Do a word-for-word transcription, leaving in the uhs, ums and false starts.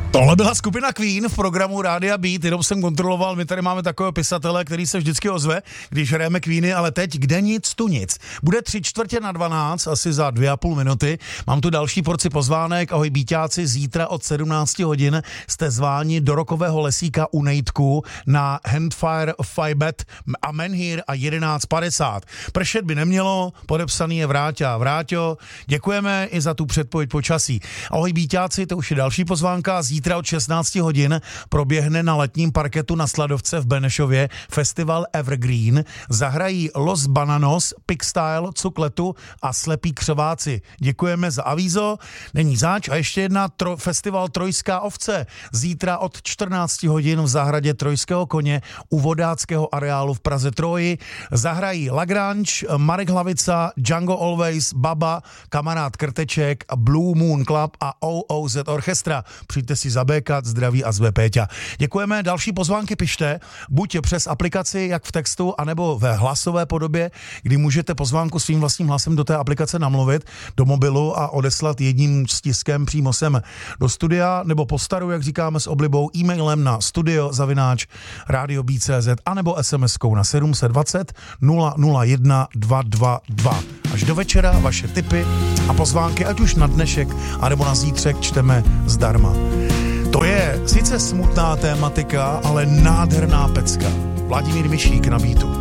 Tohle byla skupina Queen v programu Rádia Beat, jenom jsem kontroloval, my tady máme takového pisatele, který se vždycky ozve, když hrajeme Queeny, ale teď kde nic, tu nic. Bude tři čtvrtě na dvanáct, asi za dvě a půl minuty. Mám tu další porci pozvánek. Ahoj bíťáci, zítra od sedmnáct hodin jste zváni do rokového lesíka u Nejtku na Handfire Fibet a Menhir a jedenáct padesát. Pršet by nemělo, podepsaný je Vráťa. Vráťo, děkujeme i za tu předpověď počasí. Ahoj bíťáci, to už je další pozvánka. Zítra od šestnáct hodin proběhne na letním parketu na Sladovce v Benešově festival Evergreen. Zahrají Los Bananos, Pigstyle, Cukletu a Slepí křováci. Děkujeme za avízo. Není záč. A ještě jedna tro, festival Trojská ovce. Zítra od čtrnáct hodin v zahradě Trojského koně u vodáckého areálu v Praze Troji. Zahrají Lagrange, Marek Hlavica, Django Always, Baba, Kamarád Krteček, Blue Moon Club a O O Z Orchestra. Přijďte si zabékat, zdraví a zve Péťa. Děkujeme, další pozvánky pište, buď přes aplikaci, jak v textu, anebo ve hlasové podobě, kdy můžete pozvánku svým vlastním hlasem do té aplikace namluvit do mobilu a odeslat jedním stiskem přímo sem do studia, nebo po staru, jak říkáme s oblibou, e-mailem na studio zavináč radio b tečka cz anebo es em eskou na sedm set dvacet nula nula jedna dva dva dva. Až do večera vaše tipy a pozvánky, ať už na dnešek, anebo na zítřek, čteme zdarma. To je sice smutná tématika, ale nádherná pecka. Vladimír Mišík na beatu.